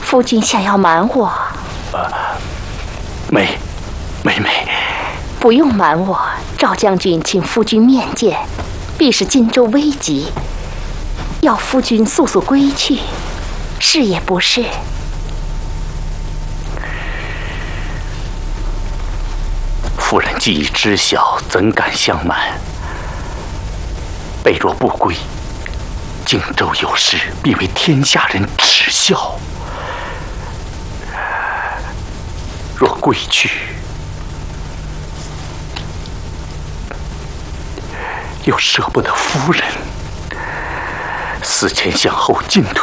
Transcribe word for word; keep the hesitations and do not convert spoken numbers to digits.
夫君想要瞒我？ 呃，没，没没。 不用瞒我，赵将军请夫君面见，必是荆州危急，要夫君速速归去，是也不是？ 夫人既已知晓，怎敢相瞒？备若不归，荆州有事，必为天下人耻笑。若归去，又舍不得夫人，思前想后，进退